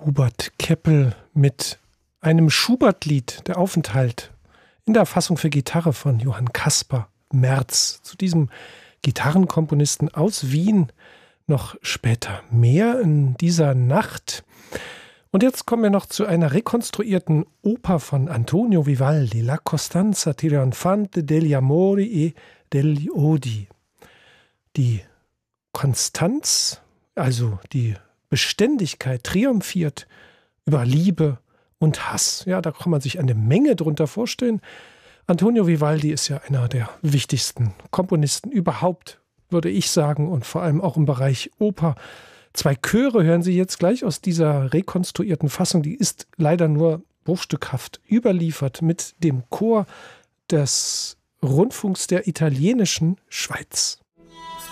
Hubert Keppel mit einem Schubert-Lied, der Aufenthalt, in der Fassung für Gitarre von Johann Caspar Merz. Zu diesem Gitarrenkomponisten aus Wien noch später mehr in dieser Nacht. Und jetzt kommen wir noch zu einer rekonstruierten Oper von Antonio Vivaldi, La Costanza Trionfante degli Amori e degli Odi. Die Konstanz, also die Beständigkeit, triumphiert über Liebe und Hass. Ja, da kann man sich eine Menge drunter vorstellen. Antonio Vivaldi ist ja einer der wichtigsten Komponisten überhaupt, würde ich sagen, und vor allem auch im Bereich Oper. 2 Chöre hören Sie jetzt gleich aus dieser rekonstruierten Fassung. Die ist leider nur bruchstückhaft überliefert mit dem Chor des Rundfunks der italienischen Schweiz.